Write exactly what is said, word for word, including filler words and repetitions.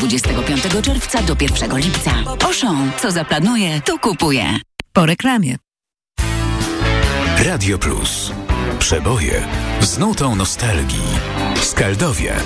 dwudziestego piątego czerwca do pierwszego lipca. Auchan. Co zaplanuje, to kupuje. Po reklamie. Radio Plus. Przeboje z nutą nostalgii. Skaldowie.